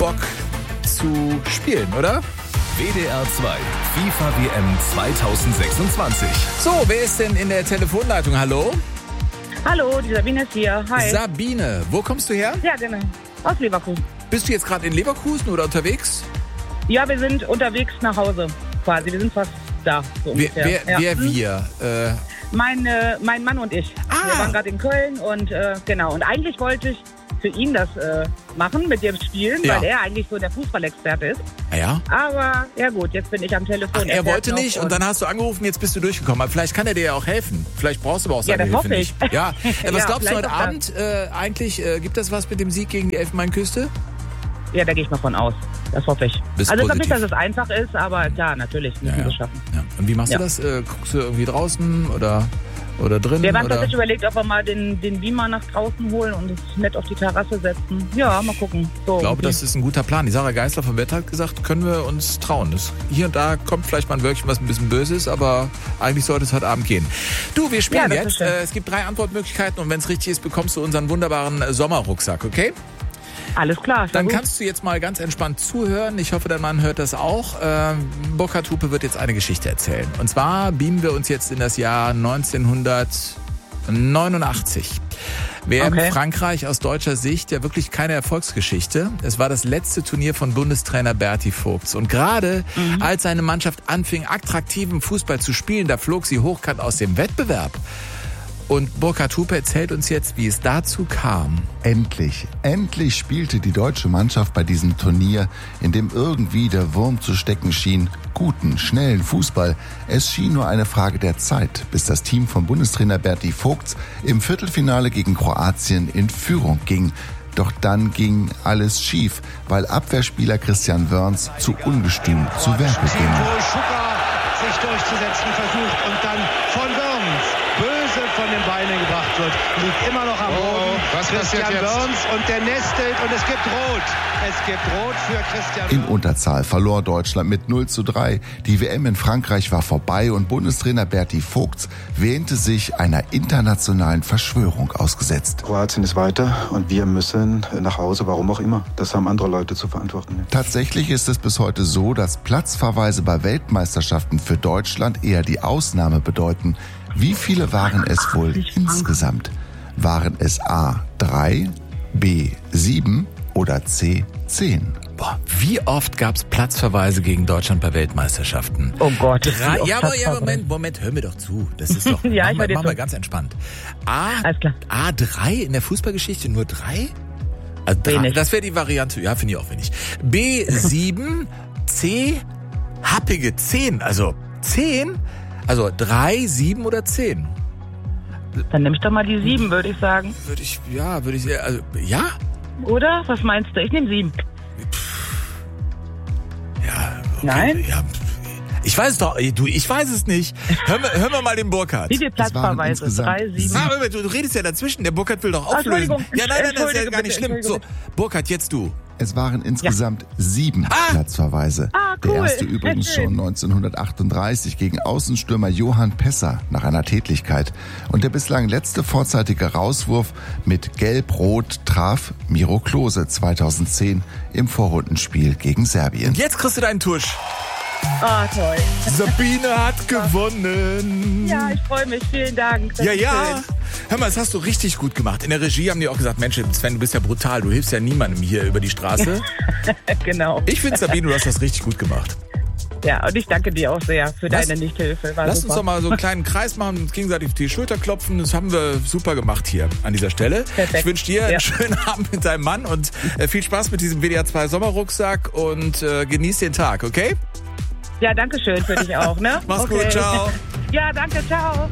Bock zu spielen, oder? WDR 2 FIFA WM 2026. So, wer ist denn in der Telefonleitung? Hallo? Hallo, die Sabine ist hier. Hi. Sabine, wo kommst du her? Ja, genau. Aus Leverkusen. Bist du jetzt gerade in Leverkusen oder unterwegs? Ja, wir sind unterwegs nach Hause quasi. Wir sind fast da. So ungefähr. Wer wir? Mein Mann und ich. Wir waren gerade in Köln und genau. Und eigentlich wollte ich für ihn das machen, mit dem Spielen, weil er eigentlich so der Fußballexperte ist. Ja. Aber ja gut, jetzt bin ich am Telefon. Er wollte nicht und dann hast du angerufen, jetzt bist du durchgekommen. Aber vielleicht kann er dir ja auch helfen. Vielleicht brauchst du aber auch seine Hilfe nicht. Ja, was glaubst du heute Abend eigentlich? Gibt das was mit dem Sieg gegen die Elfenbeinküste? Ja, da gehe ich mal von aus. Das hoffe ich. Bist also ich glaube positiv. nicht, dass es einfach ist, aber klar, natürlich müssen wir es schaffen. Ja. Und wie machst du das? Guckst du irgendwie draußen oder drin? Wir haben tatsächlich überlegt, ob wir mal den Beamer nach draußen holen und es nett auf die Terrasse setzen. Ja, mal gucken. So, ich glaube, das ist ein guter Plan. Die Sarah Geisler vom Wetter hat gesagt, können wir uns trauen. Hier und da kommt vielleicht mal ein Wörtchen, was ein bisschen böse ist, aber eigentlich sollte es heute Abend gehen. Du, wir spielen jetzt. Es gibt 3 Antwortmöglichkeiten und wenn es richtig ist, bekommst du unseren wunderbaren Sommerrucksack, okay? Alles klar. Dann kannst du jetzt mal ganz entspannt zuhören. Ich hoffe, dein Mann hört das auch. Burkhard Hupe wird jetzt eine Geschichte erzählen. Und zwar beamen wir uns jetzt in das Jahr 1989. WM Frankreich aus deutscher Sicht ja wirklich keine Erfolgsgeschichte. Es war das letzte Turnier von Bundestrainer Berti Vogts. Und gerade als seine Mannschaft anfing, attraktiven Fußball zu spielen, da flog sie hochkant aus dem Wettbewerb. Und Burkhard Hupe erzählt uns jetzt, wie es dazu kam. Endlich spielte die deutsche Mannschaft bei diesem Turnier, in dem irgendwie der Wurm zu stecken schien, guten, schnellen Fußball. Es schien nur eine Frage der Zeit, bis das Team von Bundestrainer Berti Vogts im Viertelfinale gegen Kroatien in Führung ging. Doch dann ging alles schief, weil Abwehrspieler Christian Wörns zu ungestüm zu Werke ging. Wo Schucker sich durchzusetzen versucht und dann von Wörns böse von den Beinen gebracht wird. Liegt immer noch am Boden. Christian Wörns und der nestelt und es gibt Rot. Es gibt Rot für Christian Wörns. In Unterzahl verlor Deutschland mit 0:3. Die WM in Frankreich war vorbei und Bundestrainer Berti Vogts wähnte sich einer internationalen Verschwörung ausgesetzt. Kroatien ist weiter und wir müssen nach Hause, warum auch immer. Das haben andere Leute zu verantworten. Tatsächlich ist es bis heute so, dass Platzverweise bei Weltmeisterschaften für Deutschland eher die Ausnahme bedeuten. Wie viele waren es wohl insgesamt? Waren es A 3, B 7 oder C 10? Boah, wie oft gab es Platzverweise gegen Deutschland bei Weltmeisterschaften? Oh Gott. Moment, hör mir doch zu. Das ist doch, ja, machen wir ganz entspannt. A3 in der Fußballgeschichte, nur 3? Also das wäre die Variante, ja, finde ich auch wenig. B7, C, happige 10, also 10? Also 3, 7 oder 10? Dann nehme ich doch mal die 7, würde ich sagen. Ja? Oder? Was meinst du? Ich nehme 7. Ja, okay. Nein? Ja, ich weiß es doch, ich weiß es nicht. Hören wir mal den Burkhard. Wie viel Platzverweise? 3, 7. Du redest ja dazwischen, der Burkhard will doch auflösen. Ja, nein, das ist ja gar nicht schlimm. So, Burkhard, jetzt du. Es waren insgesamt 7 Platzverweise. Cool. Der erste übrigens schon 1938 gegen Außenstürmer Johann Pesser nach einer Tätlichkeit. Und der bislang letzte vorzeitige Rauswurf mit Gelb-Rot traf Miro Klose 2010 im Vorrundenspiel gegen Serbien. Jetzt kriegst du deinen Tusch. Ah, toll. Sabine hat gewonnen. Ja, ich freue mich. Vielen Dank. Ja. Hör mal, das hast du richtig gut gemacht. In der Regie haben die auch gesagt, Mensch, Sven, du bist ja brutal. Du hilfst ja niemandem hier über die Straße. Genau. Ich finde, Sabine, du hast das richtig gut gemacht. Ja, und ich danke dir auch sehr für deine Nichthilfe. Lass uns doch mal so einen kleinen Kreis machen und uns gegenseitig auf die Schulter klopfen. Das haben wir super gemacht hier an dieser Stelle. Perfekt. Ich wünsche dir einen schönen Abend mit deinem Mann und viel Spaß mit diesem WDR 2 Sommerrucksack und genieß den Tag, okay? Ja, danke schön für dich auch, ne? Mach's gut, ciao. Ja, danke, ciao.